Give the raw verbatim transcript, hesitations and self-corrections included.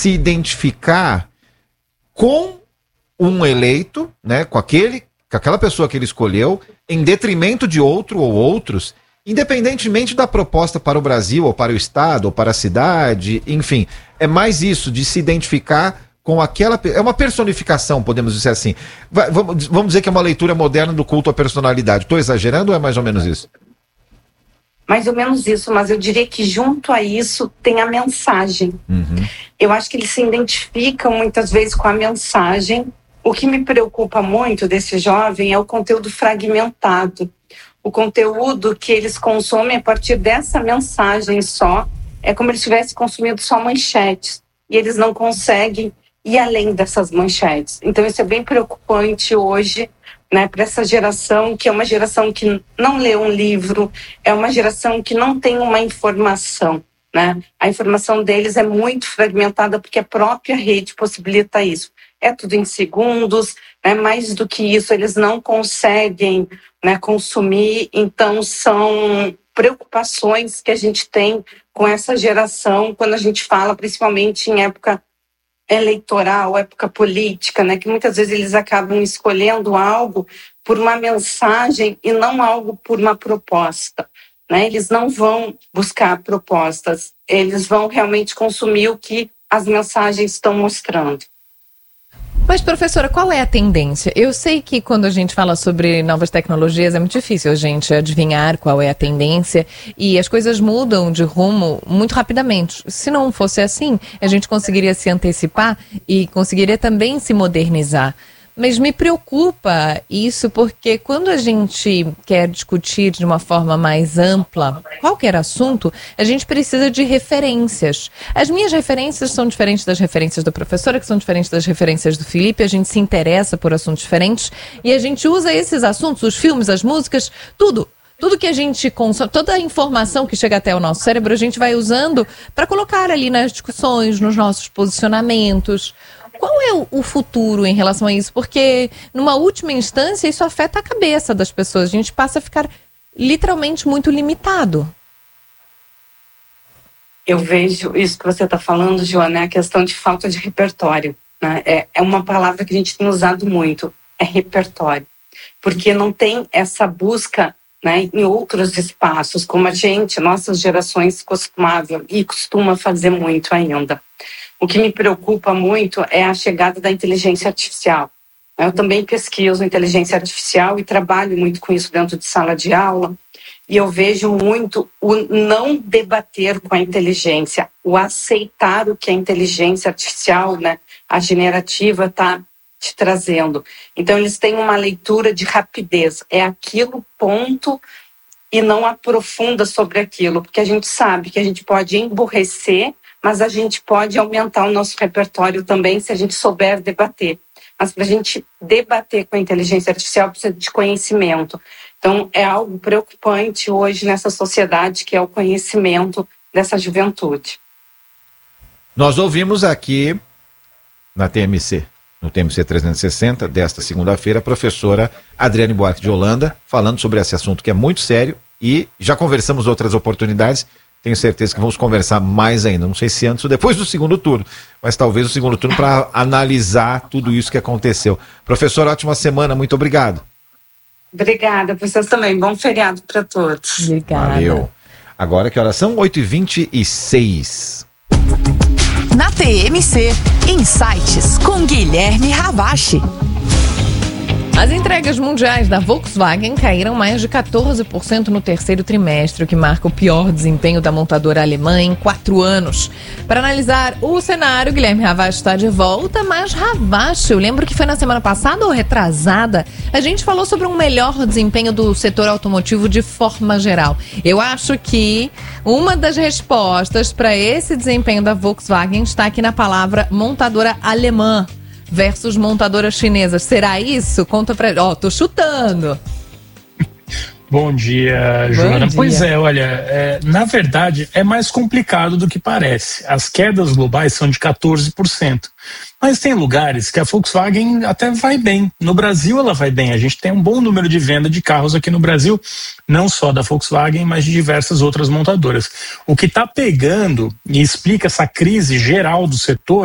se identificar com um eleito, né, com aquele, com aquela pessoa que ele escolheu, em detrimento de outro ou outros, independentemente da proposta para o Brasil, ou para o Estado, ou para a cidade, enfim. É mais isso, de se identificar com aquela... É uma personificação, podemos dizer assim. Vai, vamos, vamos dizer que é uma leitura moderna do culto à personalidade. Estou exagerando ou é mais ou menos isso? Mais ou menos isso, mas eu diria que junto a isso tem a mensagem. Uhum. Eu acho que eles se identificam muitas vezes com a mensagem. O que me preocupa muito desse jovem é o conteúdo fragmentado. O conteúdo que eles consomem a partir dessa mensagem só, é como se eles tivessem consumido só manchetes. E eles não conseguem ir além dessas manchetes. Então isso é bem preocupante hoje, né, para essa geração, que é uma geração que não lê um livro, é uma geração que não tem uma informação. Né? A informação deles é muito fragmentada porque a própria rede possibilita isso. É tudo em segundos, né? Mais do que isso, eles não conseguem, né, consumir. Então, são preocupações que a gente tem com essa geração quando a gente fala, principalmente em época eleitoral, época política, né? Que muitas vezes eles acabam escolhendo algo por uma mensagem e não algo por uma proposta. Né? Eles não vão buscar propostas, eles vão realmente consumir o que as mensagens estão mostrando. Mas, professora, qual é a tendência? Eu sei que quando a gente fala sobre novas tecnologias é muito difícil a gente adivinhar qual é a tendência e as coisas mudam de rumo muito rapidamente. Se não fosse assim, a gente conseguiria se antecipar e conseguiria também se modernizar. Mas me preocupa isso porque quando a gente quer discutir de uma forma mais ampla qualquer assunto, a gente precisa de referências. As minhas referências são diferentes das referências da professora, que são diferentes das referências do Felipe. A gente se interessa por assuntos diferentes e a gente usa esses assuntos, os filmes, as músicas, tudo. Tudo que a gente consome, toda a informação que chega até o nosso cérebro, a gente vai usando para colocar ali nas discussões, nos nossos posicionamentos. Qual é o futuro em relação a isso? Porque, numa última instância, isso afeta a cabeça das pessoas. A gente passa a ficar literalmente muito limitado. Eu vejo isso que você está falando, Joana, é a questão de falta de repertório. Né? É, é uma palavra que a gente tem usado muito, é repertório. Porque não tem essa busca, né, em outros espaços, como a gente, nossas gerações costumavam e costuma fazer muito ainda. O que me preocupa muito é a chegada da inteligência artificial. Eu também pesquiso inteligência artificial e trabalho muito com isso dentro de sala de aula. E eu vejo muito o não debater com a inteligência, o aceitar o que a inteligência artificial, né, a generativa, está te trazendo. Então, eles têm uma leitura de rapidez. É aquilo, ponto, e não aprofunda sobre aquilo. Porque a gente sabe que a gente pode emburrecer, mas a gente pode aumentar o nosso repertório também se a gente souber debater. Mas para a gente debater com a inteligência artificial precisa de conhecimento. Então é algo preocupante hoje nessa sociedade, que é o conhecimento dessa juventude. Nós ouvimos aqui na T M C, no T M C trezentos e sessenta, desta segunda-feira, a professora Adriane Buarque de Holanda, falando sobre esse assunto que é muito sério e já conversamos outras oportunidades. Tenho certeza que vamos conversar mais ainda. Não sei se antes ou depois do segundo turno, mas talvez o segundo turno para analisar tudo isso que aconteceu. Professor, ótima semana. Muito obrigado. Obrigada. Para vocês também. Bom feriado para todos. Obrigada. Valeu. Agora que horas são? oito e vinte e seis. Na T M C, Insights com Guilherme Ravache. As entregas mundiais da Volkswagen caíram mais de quatorze por cento no terceiro trimestre, o que marca o pior desempenho da montadora alemã em quatro anos. Para analisar o cenário, Guilherme Ravache está de volta, mas Ravache, eu lembro que foi na semana passada ou retrasada, a gente falou sobre um melhor desempenho do setor automotivo de forma geral. Eu acho que uma das respostas para esse desempenho da Volkswagen está aqui na palavra montadora alemã versus montadoras chinesas. Será isso? Conta pra... Ó, oh, tô chutando. Bom dia, Joana. Bom dia. Pois é, olha, é, na verdade é mais complicado do que parece. As quedas globais são de quatorze por cento. Mas tem lugares que a Volkswagen até vai bem. No Brasil ela vai bem. A gente tem um bom número de venda de carros aqui no Brasil, não só da Volkswagen, mas de diversas outras montadoras. O que está pegando e explica essa crise geral do setor